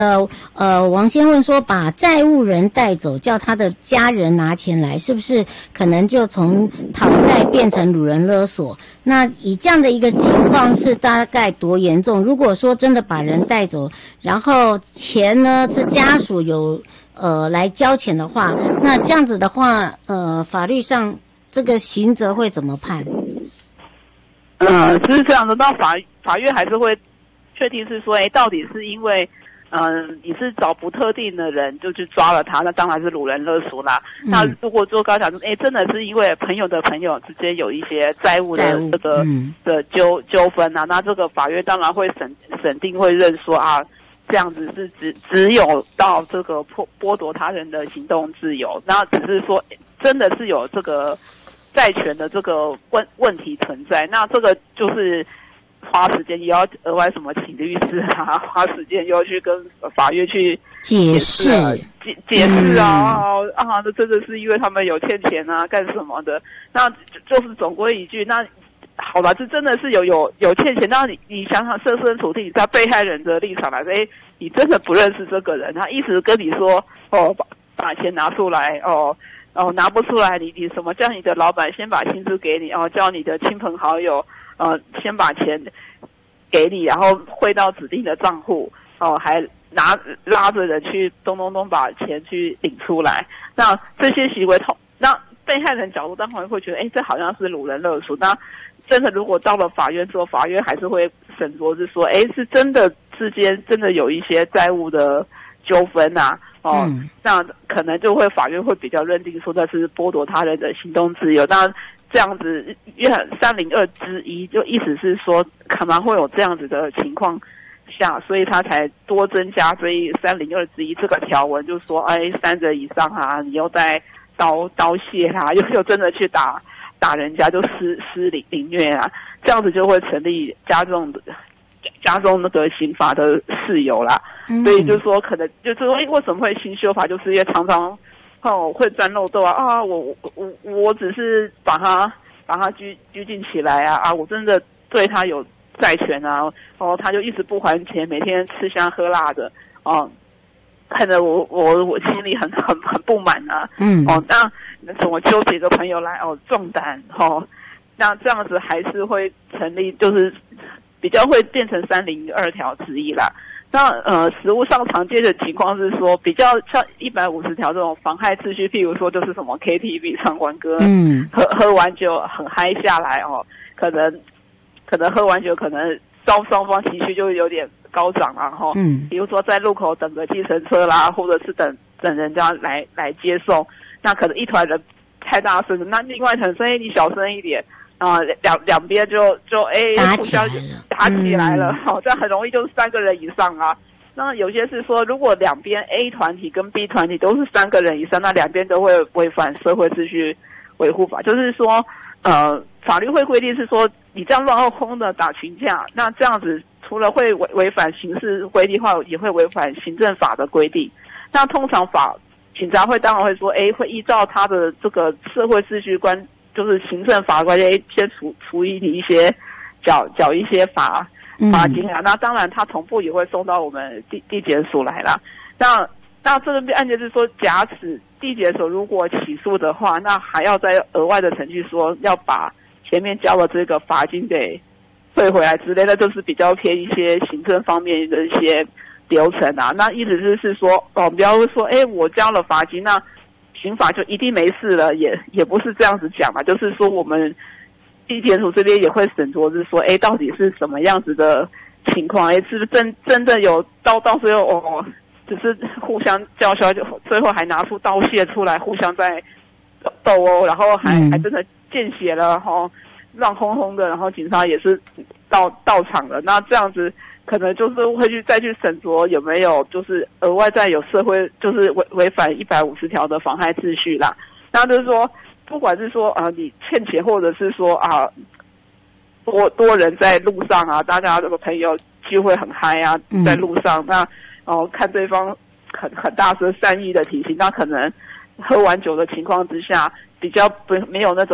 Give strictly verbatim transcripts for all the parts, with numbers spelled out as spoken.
呃呃，王先问说，把债务人带走，叫他的家人拿钱来，是不是可能就从讨债变成掳人勒索？那以这样的一个情况是大概多严重？如果说真的把人带走，然后钱呢是家属有呃来交钱的话，那这样子的话，呃，法律上这个刑责会怎么判？ 呃，是这样的，到法法院还是会确定是说，哎，到底是因为。嗯、呃，你是找不特定的人就去抓了他，那当然是掳人勒索啦。嗯、那如果说刚才讲说，哎，真的是因为朋友的朋友之间有一些债务的这个嗯、的纠纠纷啊，那这个法院当然会审审定会认说啊，这样子是只只有到这个剥剥夺他人的行动自由，那只是说真的是有这个债权的这个问问题存在，那这个就是。花时间也要额外什么请律师啊，花时间又要去跟法院去解释解解释啊、嗯、啊，这真的是因为他们有欠钱啊，干什么的？那就是总归一句，那好吧，这真的是有有有欠钱。那你你想想设身处地，在被害人的立场来说，哎，你真的不认识这个人，他一直跟你说哦，把把钱拿出来哦。哦，拿不出来，你你什么叫你的老板先把薪资给你，哦，叫你的亲朋好友，呃，先把钱给你，然后汇到指定的账户，哦，还拿拉着人去咚咚咚把钱去领出来。那这些行为，那被害人角度当然会觉得，哎，这好像是掳人勒索。那真的如果到了法院之后，法院还是会审酌是说，哎，是真的之间真的有一些债务的纠纷啊。哦，嗯、那可能就会法院会比较认定说那是剥夺他人的行动自由。那这样子，约三零二之一，就意思是说可能会有这样子的情况下，所以他才多增加这一三零二之一这个条文，就说哎，三者以上啊，你又在刀刀械啊，又又真的去打打人家，就施施凌凌虐啊，这样子就会成立加重的。加重那个刑法的事由啦，嗯、所以就是说，可能就是说，为什么会新修法，就是因为常常哦会钻漏洞啊啊，我我我只是把他把他拘拘禁起来啊啊，我真的对他有债权啊，哦他就一直不还钱，每天吃香喝辣的哦，看着我我我心里很很很不满啊，嗯哦那怎么揪几个朋友来哦壮胆哦，那这样子还是会成立，就是。比较会变成三零二条之一啦。那呃，实务上常见的情况是说，比较像一百五十条这种妨害秩序，譬如说就是什么 K T V 唱完歌，嗯，喝喝完酒很嗨下来哦，可能可能喝完酒，可能双双方情绪就有点高涨啊，哈，嗯，比如说在路口等个计程车啦，或者是等等人家来来接送，那可能一团人太大声了，那另外一团声音你小声一点。啊、呃，两两边就就哎，互相打起来了，好、嗯，这样很容易就是三个人以上啊。那有些是说，如果两边 A 团体跟 B 团体都是三个人以上，那两边都会违反社会秩序维护法，就是说，呃，法律会规定是说，你这样乱哄哄的打群架，那这样子除了会违违反刑事规定的话，也会违反行政法的规定。那通常法警察会当然会说，哎，会依照他的这个社会秩序观。就是行政法官先处处理你一些缴缴一些罚罚金啊，嗯、那当然他同步也会送到我们地地检署来啦。那那这个案件是说，假使地检署如果起诉的话，那还要再额外的程序说要把前面交的这个罚金给退回来之类的，就是比较偏一些行政方面的一些流程啊。那意思就是说，哦，不要说，哎，我交了罚金，那刑法就一定没事了，也也不是这样子讲嘛，就是说我们地检署这边也会审酌，是说，哎，到底是什么样子的情况？哎，是不是真真的有到到最后哦，只是互相叫嚣，就最后还拿出刀械出来，互相在斗殴，然后还、嗯、还真的见血了，哈、哦，乱哄哄的，然后警察也是到到场了，那这样子。可能就是会去再去审酌有没有就是额外再有社会就是违违反一百五十条的妨害秩序啦。那就是说，不管是说啊、呃、你欠钱，或者是说啊多多人在路上啊，大家这个朋友聚会很嗨啊，在路上，那哦、呃、看对方很很大声善意的提醒，那可能喝完酒的情况之下，比较不没有那种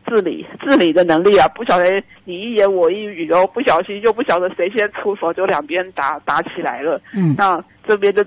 自理自理的能力啊，不晓得你一言我一语哦，不小心就不晓得谁先出手，就两边打打起来了。 嗯， 那这边就